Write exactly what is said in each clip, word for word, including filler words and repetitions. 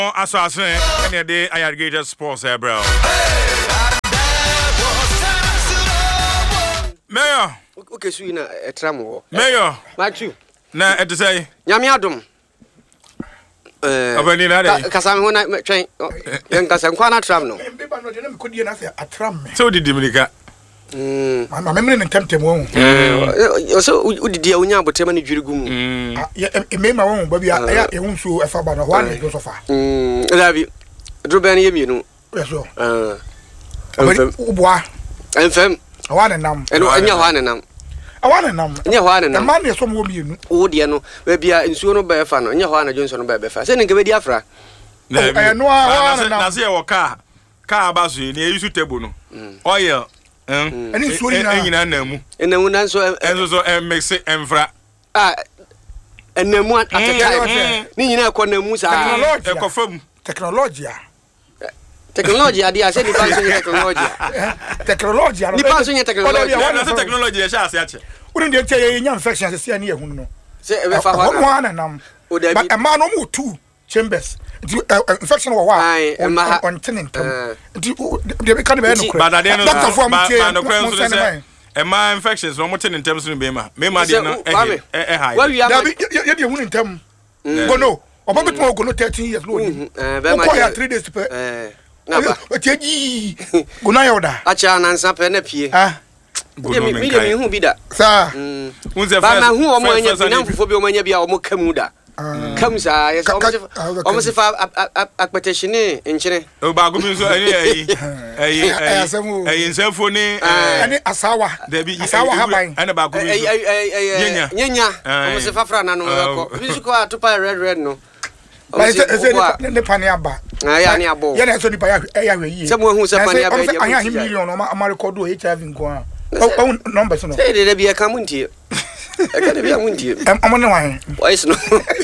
Assassin, any day I alligator sports, eh, bro. Mayor. Okay, so you know a tram. Mayor. Matthew. Na, at the say. Yamiadum. Uh, Casam when I train. Young Casam Quana tram no. Could you not a tram? So did Dominica. I'm a memory and tempting one. So, would the Unia but Temani Jurgum? It made my own, but I won't show a far about one so far. Hm, love you. Drubani, you know. Yes, so. Uh, and fem. I want a num. And your one and num. I want a num. And your one and a man is some woman. Oh, dear, no. Maybe I in Suno by a fan, and your one Johnson by a fan. Sending a Biafra. I know I see a car. Car basu, near you to table. Oil. And it's really in name. And then when I saw and so and makes it and fra. Ah, and then one at a time. Nina Conemusa. Technology. Technology. Technology, I said, technology. Technology. You pass in technology. Technology, I wouldn't you tell you young infections to see any who know? Say, one and um, but a man no two chambers. Infection or why on tenant. They become a but I didn't know. And my infections, one more ten in terms of Bema. Mema didn't know. Well, you are you wouldn't tell me. Go no, or Bobby Mo go no thirteen years old. Very three days to pay. Gunayoda. Achan and Sapenepi. Ah, medium who be that. Sir, who's the man who are my phobia when you be almost Camuda. Comes, I almost if I petition in Chile. Oh, Bagumi, a cell phone, and Asawa, there be Asawa, and about Yenya, almost if I fran and musical to buy red red no. The Paniaba. I am near Bow. Yes, only by a someone who's a Paniaba. I have a million or America do H I V. Oh, numbers. Say, there be a community. I can't be a windy. I'm on the line. Why is no?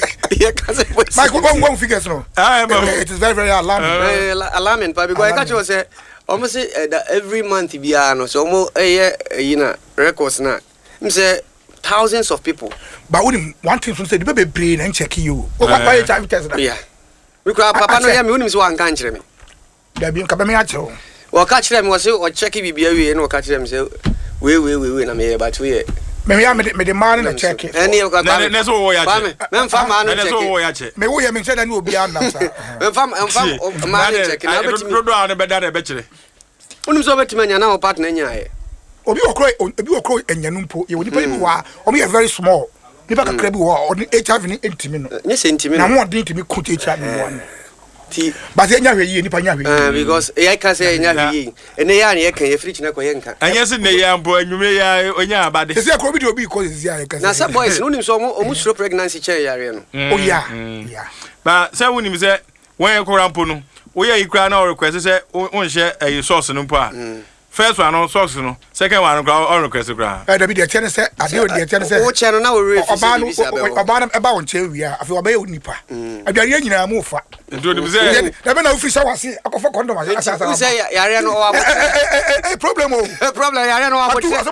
Michael won't figure so. It is very, very alarming. Alarming, but because I catch you say almost every month, Biano, so more a year, you know, records now. Say thousands of people. But wouldn't one thing to say the baby brain and check you. Why H I V test? Yeah. We grab Papa no yam unims one country me. There be Cabamiacho. Well, catch them was or check if you and catch them say, we will, we will, I'm here, but we. Maybe I made the man and check it. Any of that's all I am. Farmer, that's all I check. May we have said I will be on that. I'm man checking. I don't know how to bet that a better. When you over to me now, partner, or you cry, you cry, and Yanumpo, you would pay me why, or we are very small. You back a crab or H I V intimate. Yes, intimate. I want to be cooked H I V one. But then you have because I can say, and they are here, can you fridge? And yes, in the young boy, you may, yeah, but this is a COVID because now some boys know him so almost so pregnancy chair. Oh, yeah, yeah. But someone him said, when you call Rampono, we are crying our request, say, one share a sauce and umpa. First one on sauce, no. Second one on request. I be the tennis. I do the tennis. What channel now? About about Cheria. I feel about Nipa. I be a young in a move. Do them say, never know if you saw us. I go for condom. I say, I know a problem. A problem. I know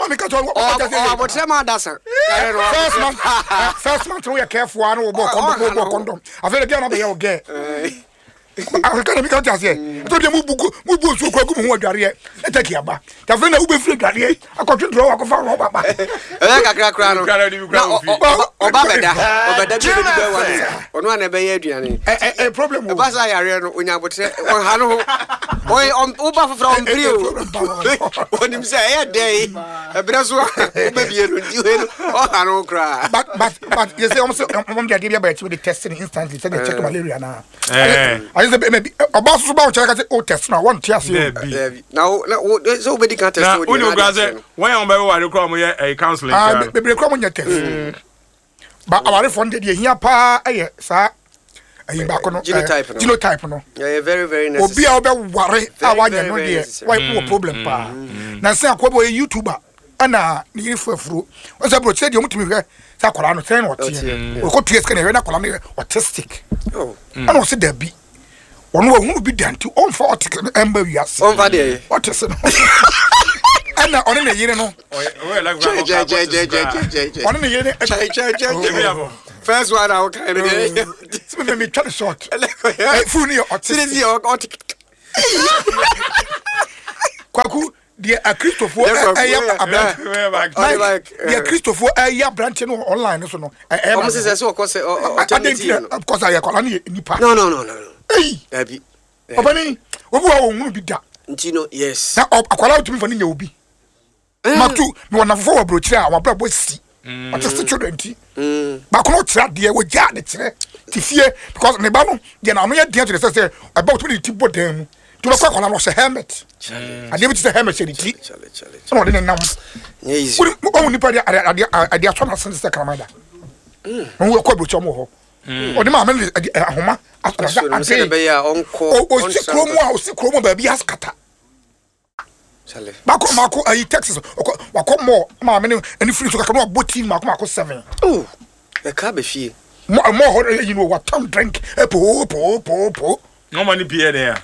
about First month, first month we are careful. I know about condom. I feel again about your gay. I can't be cut as yet. So the Mubu Mubu so quick who are here. Take your back. The friend who be free carrier. I got to draw a phone over. I got crown. Or one a bay Adrian. A problem. The bus I are when I would say, or Hano. Boy, on over from Rio. When him say a day, a Brazil, maybe you or Hano cry. But, but, but you say almost one idea about the testing instantly. Said they check malaria now. Maybe about about check oh test now one test now so many can test when you guys when on by what you come here a counseling ah baby come on your test but our funded here pa eh sir ayi ba ko no genotype no yeah very very necessary obi a obe ware a wanya no dey why no problem pa na say akwabo YouTuber ana ni fafuro o say bro say dey mutumi hwe say akwara no train what o ko P S can na akwara no autistic oh ana o say da bi one who be dante on for article ember we are on for there what is it and on in the year no on in the year First one I kind of me me try to short. Full near seriously or Kwaku dear a Christopher dear Christopher a ya branch online so no. Almost as of course of course I call any nipa. No no no no. Hey Abi. Obani obu a won bi da. Ntino yes. Na akwala utumi for nya obi. Matu me wona fo wa brochire a wa bra bo si. What is the children tea? But not trap dear with Jan, it's to fear because the Bible, then I'm not dear to the say about twenty people them to the clock on a helmet. I never to the helmet, said it. So I didn't know. Yes, only party at the Atona Santa Camada. When we call Buchomo. Or the mamma at Homa, I'm saying, oh, oh, sick Romo, sick Romo, baby, Ascata. Marco Marco I Texas or come more mamma and if you come up booting Marco Marco seven. Oh the cab fee. More more you know what Tom drink a po po po po. No money beer there.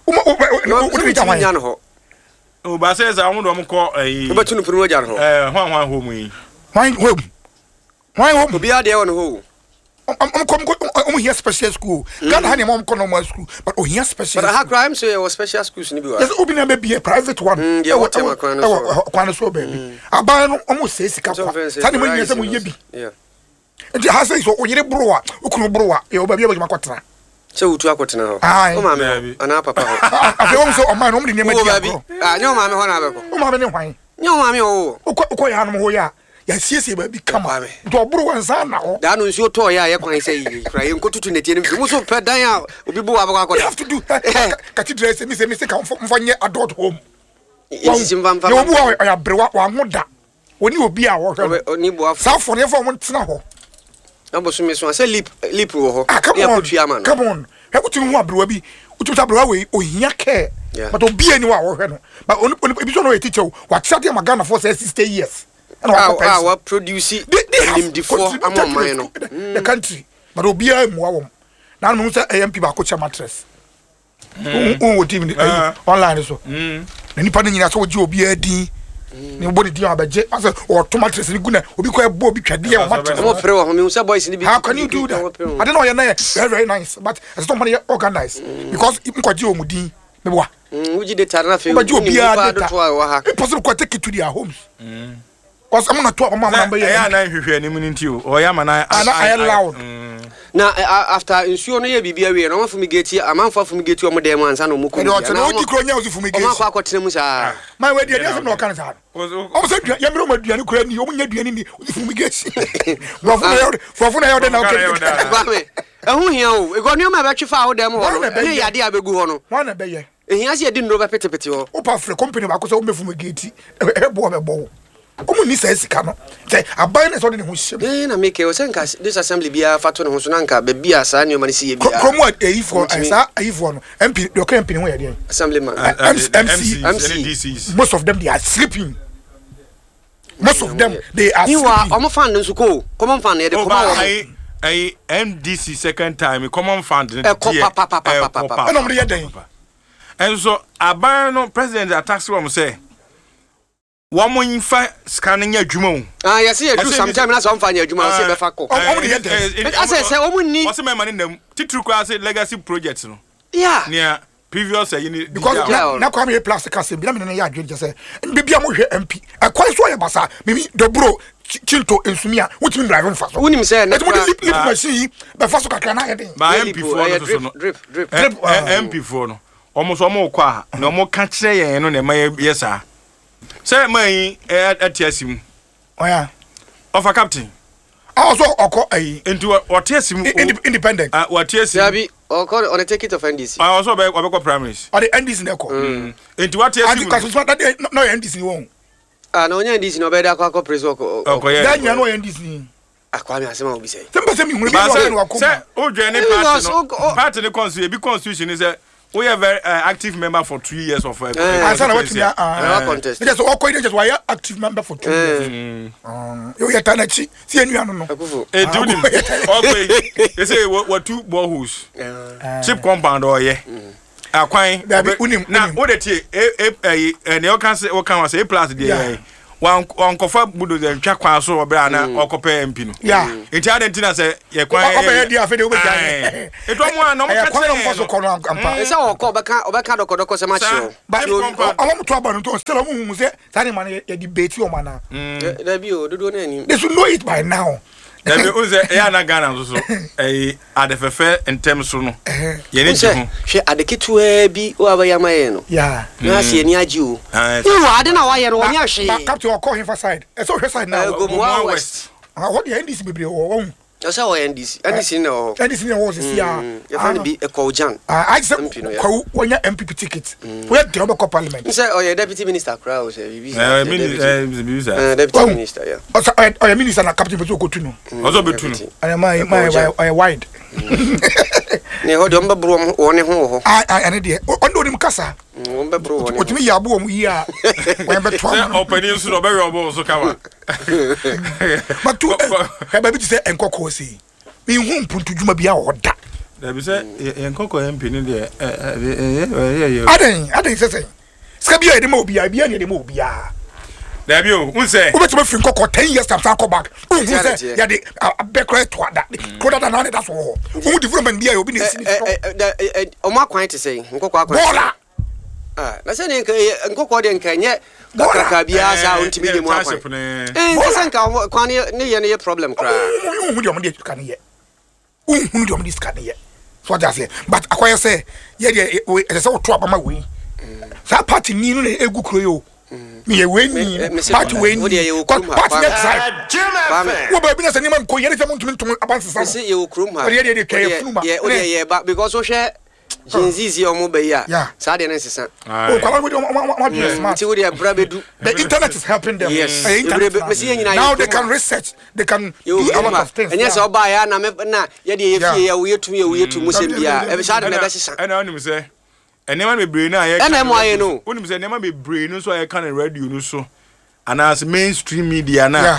Oh but says I want to call a but to promote your home. Uh one one home. Why home? Why home be out there on the hole? I'm come I'm here special school. Can't have mom come normal school, but oh here special. But how crime say was special schools in the Yes, open a be a private one. Yeah, what time I so baby. I buy almost say sika. Tani mo nyese mo yebi. Yeah. Nti ha say so oyire browa, okunu browa, e o ba bia ba kwatena. Se wutu akwatena ho. O ma me ana papa ho. Afi won so o ma no mo ni nema dia. Ah, nyo ma me ho na be ko. O ma me ni hwan. Nyo ma me ho. Uko ya no ho ya. Ya siesie ba bi kama. Do bro wan sa na ho. Da no nsuo to ya ye kwan say yi. Kra ye nkotutu ne tie ne mu so pe dan a obi bu wa ba kwakọ. You have to do cathedral say me say me say kan mfanye adult home. Yes, mfa mfa. Ye obu wa ya brewa wa hoda. Oni obi a wo hwe. Oni bu afọ. Sa for ne for mo tena ho. Ambo so me so say lip lip wo ho. Come on. Come on. He ko tinu ho abrewa bi. Utu abrewa we ohia care. But obi ani wa wo hwe no. But oni ebi so no e teacher wa chate magana for say sixty years. Ah, ah, what produce it? Nim before I'm on my no. The country, but obia mu awom. Na no say A M P ba ko cha mattress. Oh, oh, team online so. Mm. Na nipa no nyina so oji obia din. Ni body din abaje. Asa o to mattress ni guna obi ko ebo obi twade e mattress. Mo pre wo me say boys ni bi. How can you do that? I don't know your name. Very very nice, but as somebody organized because if ko ji omudin me wa. Mm, uji de tarna fe. Obi obia data. Possible ko take it to their homes. Mm. Cause I'm not talking about number. Yeah, na hwehwe ni munti o. O ya mana I loud. Na after nsuo no ye bibia we na fumigate amanfo fumigate o mo dem ansa na mo ko. No, no di kronya o fumigate. O ma kwa kwotene mu sa. My we dey dey no kan sa. O say ya me no duane kura ni o nya duane ni o fumigate. Bro fu na yo, fu na yo dey na o ke. Ba me. Ehu hia o. E go ni o ma ba twi fa ho dem ho no. E ya de abegu ho no. Wa na be ye. E hia se e di no ba petepete ho. O pa free company ba ko say o me fumigate. E bo be bo. Omo ni say sika no say aban na so de ne ho hyem eh na make o say nka this assembly bia fato ne ho so na nka ba bia sa ne o ma ne sie bia kromo e for asa e for no M P the M P ne ho ya dey assemblyman M C M C most of them they are sleeping most of them they are you sleeping are omo fan nso ko common fan e dey come out ai M D C second time common fund e ko pa pa pa pa pa e no mo dey den and so aban no president attack from say woman infa scanning adwuma ah yes you do sometime na so mfa nya adwuma o se be fa ko o mo dey den I say say o mo ni o se me mani nam titru kwa say legacy project no yeah near previous uh, you because na kwa me plastic asem bi na me na ya adwen say bibia mo hwe M P akwan so ya basa mimi do bro chilto ensumia wotimi drive fa so wonim say na lip lip machine be fa so kakra na ya den ba M P four no so no drip drip M P four no almost almost kwa na mo ka kire yen no na ma yesa say man atiasim oya of a captain also oko ai into what asim independent ah what asim yabi oko on the ticket of N D C I also be obeko primaries or the N D C neko into what asim because that no N D C won ah no N D C no be da kwa press oko that nya no N D C akwa mi asema obi say tembe se mi hunu bi no wako say o dwane party no party ne constitution bi constitution is a we are very uh, active member for two years of uh, I said what you uh contest just o ko just why active member for two years um you ya tanachi see enu anu no eh do nim okay they say what two boreholes chip compound or yeah akwan unim na o de tie eh eh eh ne o kan say o kan say plus dey wan onkofa bulldozer ntwa kwa so obra na okopa M P no yeah enti adentina say ye kwan ye oba dia fe de oba dia eto mo an no mo kwan no mfaso kono ampa esa okọ obeka obeka dokodoko se macho ba omo to aba no to still omo hu say tani man ye debate o mana da bi o dodo na ni they should know it by now da bi o say ya na Ghana so so eh adefefe entem so no ye ne ji ho hwe adeketu bi o abayama ye no yeah na se ni agi o ni wa ade na wa ye no nya hwe captain o call him for side e so hwe side now go mo west ah what the N D C bebre o o asa o N D C N D C no N D C no was see ah e fa bi e call Jan ah I say ko wonya M P P ticket we dey obe ko parliament say o ye deputy minister kra o say bibi eh minister deputy minister yeah o say o minister na captain betu ko tunu o so betu no and my my my wide ne ho de omba bro o ne ho ho ah ah ane de o ndo nim kasa omba bro o ne o timi ya bo mu yi a we be to am opening so be robo so kama but to e ba bi ti say enkoko si mi hu mpuntu djuma bia oda da bi say enkoko M P ni de eh eh aden aden say say ska bia de ma obi a bia ne de ma obi a da bi o un say o be to fi nkoko ten years time come back o hu say ya de abekra to ada ko da na da so ho o development bia obi na si ni o ma kwan te say nkoko akwan bola ah na say ne nkoko de nkanye kakaka bia sa o ntimi de mu akwan eh say nka kwan ne ye ne problem kra o hu de o de ka ne ye o hu de o de ska ne ye so just say but akoye say ye de e say o to abama we sa party ni no na egu kro yo me ye we ni party we ni party next side wo ba bi na say ni man ko ye de say mo ntumi ntumi abanse sa say ye wo krom ha ye de de kay funu ma ye o de ye ba because o hwe jinzizi o mo be ya sa de na sesa o kwa we o do smart ti wo de bra bedu the internet is helping them yes now they can research they can do a lot of things and yes o ba ya na me na ye de ye fie ya wo yetu ye wo yetu mo sem bia e be sa de me be sesa and onim say enema me brain na ye ena mo aye no onim say enema me brain no so ye kan radio no so and as mainstream media na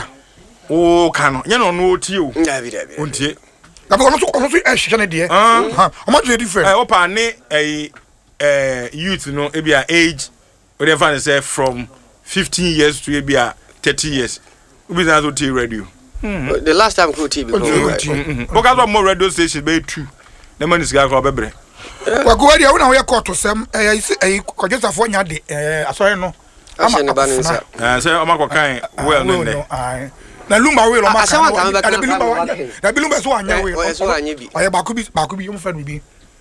o kan ye no no tie o david david ontie na because no so e hye ne de ha o ma je different eh o pa ne eh eh youth no e bia age we dey find say from fifteen years to e bia thirty years we be na so tie radio the last time crew T V o ka so more radio station be two na man is ga ko bebre wa go area una we court sem eh eh kojesa fo nya de eh asore no ama ne ba ne nsa eh say o ma ko kan well no ne na lumba we lo ma kan na bilumba na bilumba so anya we o so anya bi o ye ba ku bi ba ku bi o fa bi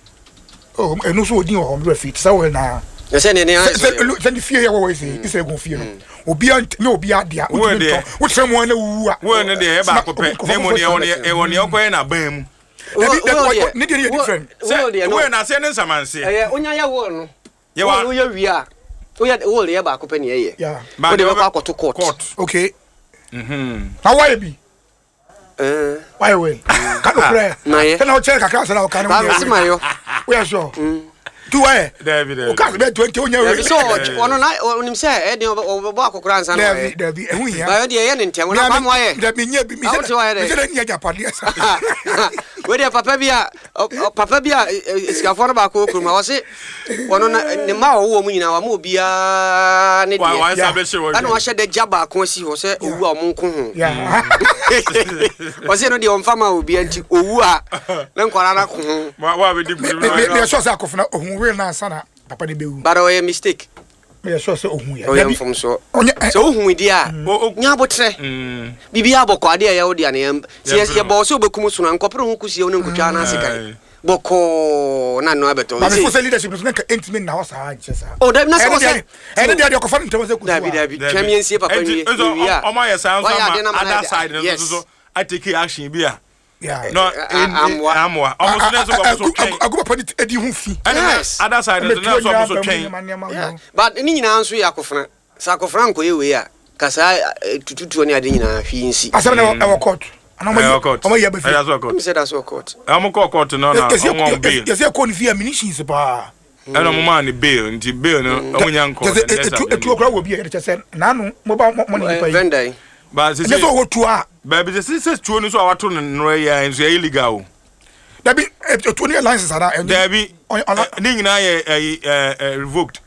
oh enu so odin o mo fit so we na na say ne ne se ni fie ye wo we say ise gun fie no obi ne obi adia o ti nto wo tre mo na wu a wo ne de e ba ko pe ne mo ne e won e ko na ban mu ni de different we na say ne samanse eh onya ya wo no ye wa wo ya wi a wo ya wo le ba ko pe ne ye yeah wo de ba ko to court okay mhm na why be eh why we ka no play na o chere kakra se na o ka no ba se mayo we are sure tu why David o ka be twenty onya we so ono na onim se e de o ba akokora nsa na David David e hu ya ba de ye ne ntem na ba mo ye David nya bi mi se mi se ni aja pade asa we de papa bia papa bia iskafo na ba ko kuruma wo se ono na ne ma wo mu nyina wa mo bia ne de ana wa hye de jaba ko si ho se owu a mo nko ho wo se no de on fama obi anti owu a na nkwara na ko ho wa be di me so sa akofna ohun we na sana papa de bewu but o ye mistake me so se ohun ya o ye mfom so so ohun di a nya botre bibia aboko ade ya wo di ane se ye bo so obekum so na nkopro hu kusie woni nkotwa na asikan boko na no abeto ba me for leadership no ka intimate na ho sa anje sa o da na so se e de de akofna ntem se ku David David championship papa ni o ma ye sound some other side no so I take action bi a yeah no amwa amwa almost na so so train aguba padi edi hu fi yes other side no so so train but ni nyina nso ya akofna sa akofna nko ye we a kasa tututu ni ade nyina hwi nsi asem na e court ana mo mo ye be fi me say that's court am ko court no na on bail yes ye ko ni fi ammunitions pa ana mo man bail nti bail no onya nko etu okra wo bi ye chese na no mo ba mo ni pa vendai ba se se so wo tu a ba bi se se tuo ni so awato no ya enso ya illegal dabi etu ni license ara dabi ni nyina ye revoked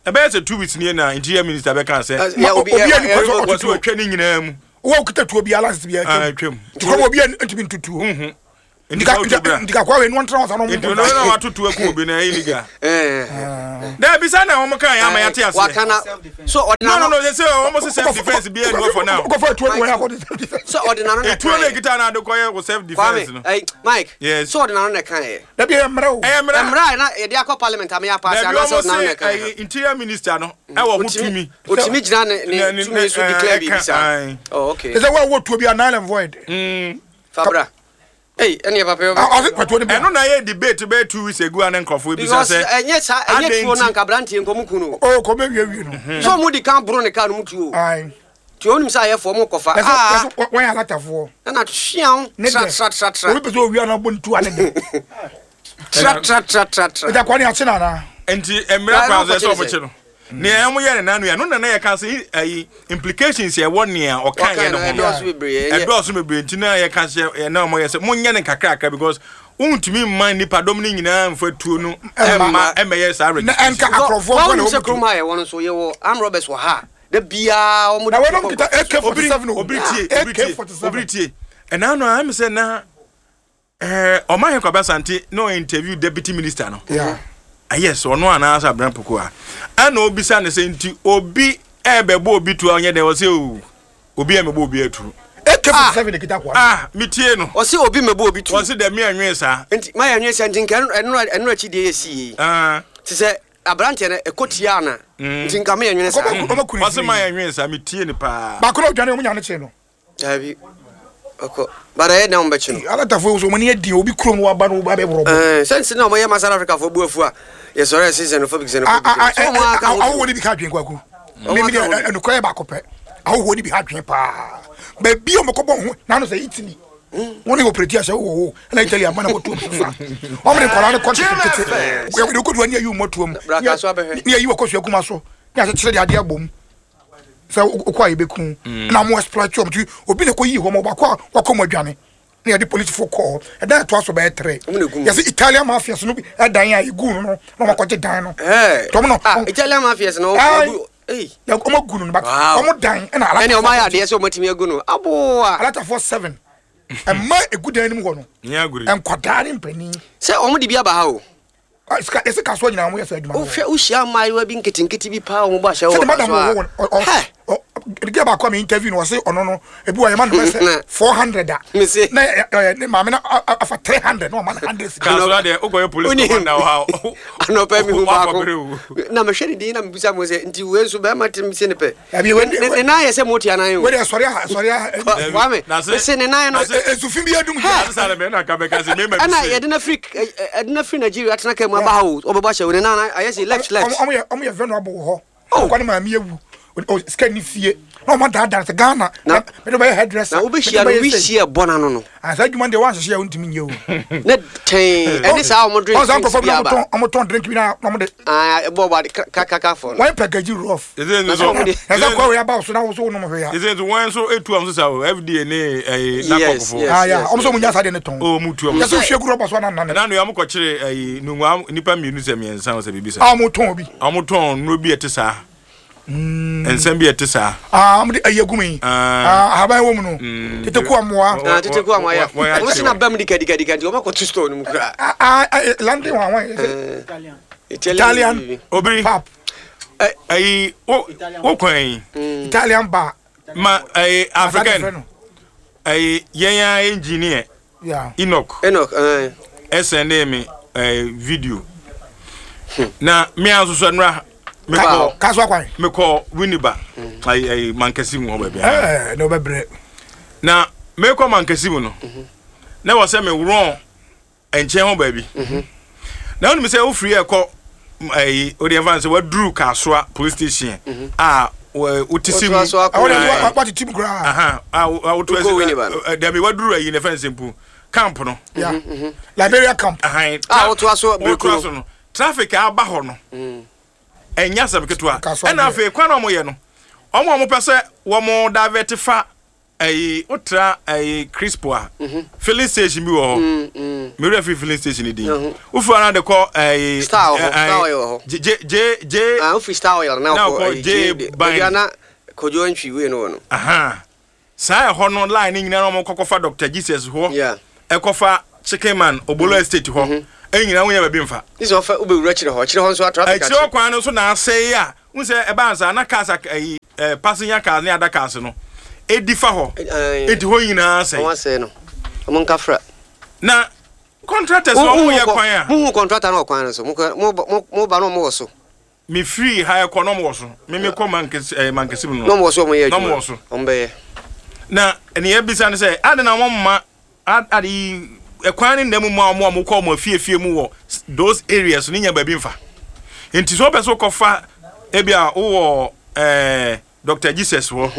about two weeks near now interior minister be can say yeah obi was to training nyina mu wo kita to obi alliance be ah twem ko obi ntimi ntutu mhm ndika ndika kwa we no ntra wasa no mo no no watutu aku obi na iliga eh da bi sana wo kan ya ma yate ase wakana so ordinary no no they say almost self defense be any for now go for two we have self defense so ordinary na two na kita na de koye self defense no hey Mike yes so ordinary na kan e da bi emra o emra emra na e dia ko parliament am ya pass na so ordinary na kan interior minister no e wo hutumi otimi gina ne tumi so declare bi bisa oh okay is that what what to be an island void mm fabra hey any papa eno na ye debate be two weeks ago an nkofo bi say enye sa enye tuo na nka brantie nko mukunu oh ko me wi no so mu di kan bro ne kan mu tuo ai ti onim sa ye fo mu kofa ah wan ya latafo na twian tra tra tra tra o be so wi na bon tu ane de tra tra tra tra tra da kwani ache na na enti emra kwa so mo che no ne emu ye na no ya no na na ye kan say implications ye won ne o kan ye no e do so mebre enti na ye kan say ye na mo ye say munye ne kakra aka because untumi man nipa dom ni nyina mfa tuo no emma emma ye sa na enka akrofo ko no se kroma ye won so ye wo am roberts wo ha da bia o mu na we no kita A K forty-seven obritie obritie and now no am say na eh o man kwa basante no interview deputy minister no yeah yes ono ana sa bran poko a ana obisa ne se nti obi ebebo obi tu onye de wo se o obi emebo obi atu A K forty-seven de kita kwa ah mitie no o se obi mebo obi tu o se de me anwe sa nti ma anwe sa nti kan eno eno achi de esi ah ti se abrante na ekotia na nti nka me anwe sa o se ma anwe sa mitie ni pa ba ko no dwane o nya ne che no abi oko bara e na mbechi no ala tafo so mo ne di obi krom wa ba no ba be bro eh sense na mo ye South Africa fo buafu a ye sore xenophobic xenophobic so mo aka awo ni bi ka dwen kwaku me me no ko e ba ko pe awo ni bi ha dwen pa ba bi o mo ko bon na no say Italy woni operate ase wo na Italy am na ko to fa o mo ne kola ne contract tete we we ko do ani ayu motuom ni ayu ko so akuma so ni ase kire de ade agbom so okwa ibeku na mo exploit you obi obi ne ko yi ho mo ba kwa kwa mo adwane na ya di police for call e da to aso ba three yes Italian mafia so no bi e dan ya igu no no mo ko je dan no eh to mo no ah Italian mafia no eh ya ko mo gu no ba ko mo dan e na ala ene o ma ya de so mo timi agu no abo ala ta forty-seven e ma egu dan ni mo no nya guri en kwada ni mpani se o mo di bia ba ha o ska ese ka so nyina mo yesa aduma o hwe o hia mai wa bi nketinketi bi pa o mo ba hia o madam o o the ba kwa me interview no say ono no ebi wa man say four hundred na na ma me na afa three hundred no man one hundred ka so de o go police ko na ha no pa mi hu ba ko na me hwede din na me bisa mo say nti we so ba ma tim se ne pe ne na ye se mo tia na yo we sorry sorry wa me se ne na no esufi bi adum ha sa me na ka be ka se me ma ana ye de na free de na free Nigeria atena ka mu ba ha o be ba hye we na I say left left omo ye omo ye venerable ho kwa ni ma mi ewu o scan ni fie no ma da da Ghana me do be hairdresser na obi hia no wi hia bona no no asa djuma de wan hye ya untimi nye o ne ten any sa o mo drink o sa ko fo mo ton drink bi na mo de ah e bo ba ka ka ka fo why package rough is it so asa ko we about so na so no mo ya is it one so etu am so sa F D A ne eh na ko fo ah ya o so mo nya sa de ne ton o mu tu am ya so hwe guro ba so na na na no ya mo ko kire eh nunwa nipa mienu se miensa o se bibisa ah mo ton obi ah mo ton no bi ete sa ensem bi ete sa ah mo de ayegumi ah haba wo mu no tete ku amoa ah tete ku amoa ya o se na bam di kadi kadi kadi o ma ko to store no mu kra ah landing one one Italian Italian obiri pap ai o o kwan Italian ba ma ai African ai yenya engineer yeah Enoch Enoch eh S N M video na me asoso nra me ko kaso akwan me ko Winiba ai ai mankasi mu ho ba bia eh no bebre na me ko mankasi mu no na wo se me wron enche ho ba bi na onu me se wo free e ko ai odi advance wa dru kasoa police station ah utisi mu ah what team gra aha ah wotu da me wa dru ayi ne fence mpu camp no yeah Liberia camp aha ah wotu aso breko no traffic aba ho no enya sam ketua ena afi kwa na mo ye no omo omo pese wo mo divertify ai otra ai Crispoa filling station bi wo ho me refi filling station di ufu ana de ko ai star oil j j j ah ufu star oil na ko j bana kojo ntwi we no no aha sai ho no line nyina no mo kokofa Doctor Jesus ho yeah ekofa chicken man obolo estate ho enyina wo ya ba bi mfa this offer ubewura chire ho chire ho so traffic a chire kwan no so na asai a unse e ba ansa na kasa ai passenger car ne ada cars no edifa ho edi ho nyina asai won say no mo nka fra na contractors wo ye kwan a mo contractor na kwan so mo mo ba no mo so me free high economy wo so me me ko mankes mankesim no no mo so mo ye no mo so ombe na ene ye bisa ne say ade na mo mma ade ekwan ne mu ma mo mo ko mo fiefie mu wo those areas ni nya ba bi mfa enti so person ko fa e bia wo eh Doctor Jesus wo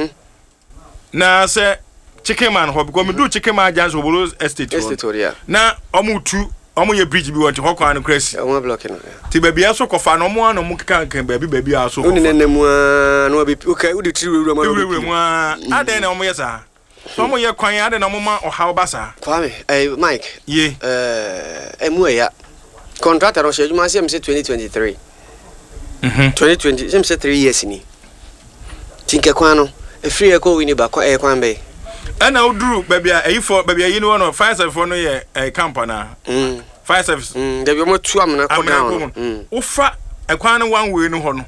na say chicken man ho because me do chicken man jazz obolo estate estate na omu tu omu ye bridge bi wonti ho kwan no crazy omu blocking ti ba bia so ko fa no mo ano mo kan kan ba bi ba bi aso ko ni nemu no bi okay udi tri wura ma wura mu ade na omu ye sa so omu ye kwan ade na omu ma o ha basa kwame eh Mike ye eh emu ya contractor o shejuma se mse twenty twenty-three mhm twenty twenty se mse three years ni tinke kwan no e free e ko wini ba kwa e kwan be ana uduru babia eyifo babia yi no no fire service no ye e camp na mm fire service mm da bi mo tu amna ko down mm ufa e kwan no one way no ho no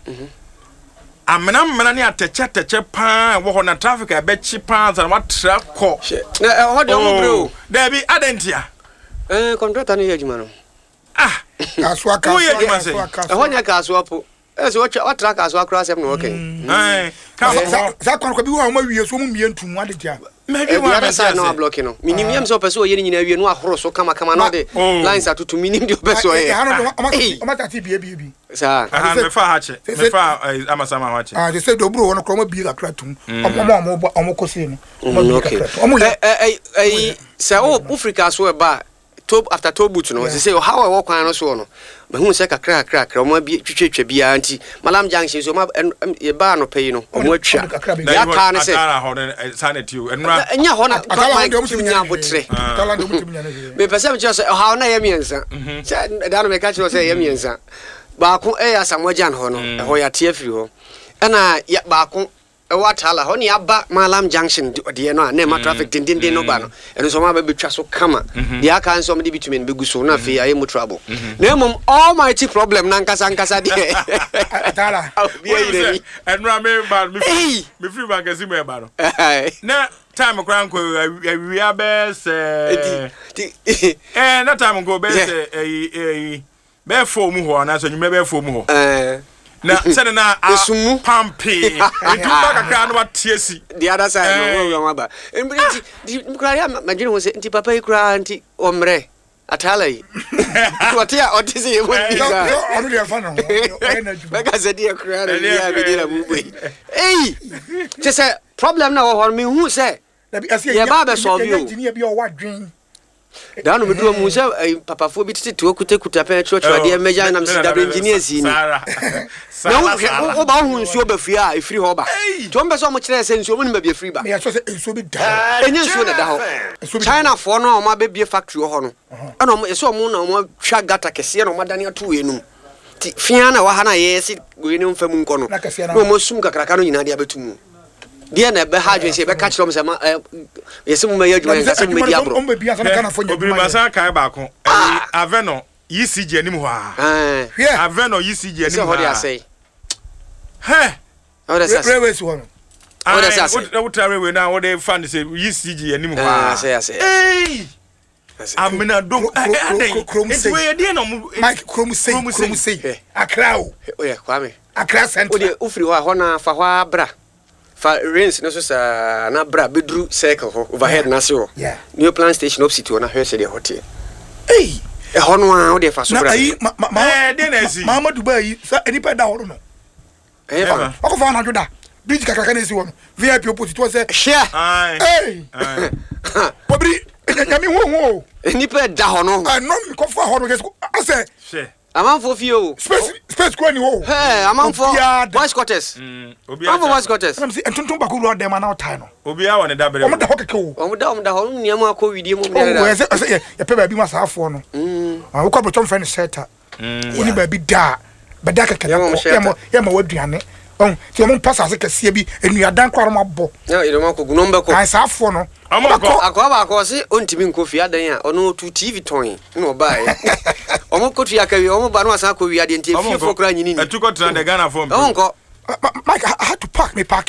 amna amna ne ateche teche pa wo ho na traffic e be chi pa za wa tra ko na ho de mo bro da bi adentia eh contractor no ye juma no ah kaswa kaswa wo ye juma se e ho nya kaswa po eh so wa tra kaswa kra sem no okay eh ka za kwan ko bi wo ma wie so mu mie ntum ade tia maybe we are say no blocking no minimum so person ye nyina wie no ahoro so kama kama no de lines atutu minimum de person ye o ma tati bia bia bi sa ah me fa hache me fa amasama hache ah they say do bro no kro bi kakra tum omo omo omo kosi no omo eh eh eh say o Africa so e ba top after top boot no they say how I walk on so no me hu say kakra kakra kakra omo bi twetwe bia anti malam junction so ma e ba no pay no omo atwa ya ka ne say sanity enra nya ho na nya botre me pese me say how na ye miensa say da no me ka say ye miensa ba ko e asamwajan ho no ho ya tie afiri ho na ba ko e watala ho ni aba malam junction de no na ma traffic din din din no ba no eno so ma ba betwa so kama de aka nso me de bitumi no begu so na fe aye mo trouble na mum almighty problem na nkasa nkasa de atala enra me ba me me free bank asi me ba no na time kran ko wi abes eh eh na time go bes eh eh be fo mu ho na so nyume be fo mu ho eh na sene na esumu pampi eduba kakra no watiesi the other side no wo ba embriti di kra imagine wo se nti papa ikra nti omre atalai watia otisi ye woni ga onu le fa no beka se di kra na ya be dira mu boy eh je say problem na wo ho me hu se ye ba be solve you engineer bi o wadwen da no medu mu se papa fo bi tete to kuta kuta pe church wade meja na msi w engineers ni na wo ba hu nsuo ba fie a efiri ho ba to mbe so mo kire se nsuo mo ni ba bi efiri ba me so se nsuo bi da enye nsuo na da ho China fo no o ma be bi factory ho no ana mo eso mo na mo twa gata kese na mo dane ato enum ti fia na wa ha na ye si go enum fam nko no no mo sum kakraka no nyina dia betumu dia na be ha dwen se be catch them say ma yesum ma yadwuma yesum ma di abro obiri masa kai ba ko aveno yisiji anim ho a aveno yisiji anim ho ho dia say he ho dia say railway so no ho dia say what railway na what they fan say yisiji anim ho a say say eh amina do it's way dey no Mike krom say krom say akra o oye kwame akra center o dey ufiri ho ho na fa ho abra fa rains no so sa na bra bedru circle ho overhead na se ho new plan station opposite na hwe se dey hotel eh e ho no a o dey fa so bra eh dey na si mama dubai sa enipa da ho no eh fa o ko fa na joda bridge kakaka na si ho no V I P opposite wo se share eh pobri nyami ho ho enipa da ho no ah no ko fa ho no ase amanfo fie o face ko ni wo hey amanfo voice quarters obi amanfo voice quarters am say entonton ba ko ro dem na otai no obi a woni da bere o mo da ho keke wo o mo da o mo da ho ni am akọ widie mo mi da o ye ye pe ba bi masaafo no mm a wo ko bo chom friend seta mm oni ba bi da ba da keke ko ye mo ye mo waduane on ti mo pasa se kese bi enuadan kwaro mo bo ya ire mo ko guno mbeko ai saafo no amako akọ ba akọ se ontimi nkofi adan a ono tu T V ton no ba e omo kotu akawi omo ba no asa ko wi ade ntie fie fo kra nyini ni etuko tran de Ghana form onko Mike, I had to park me park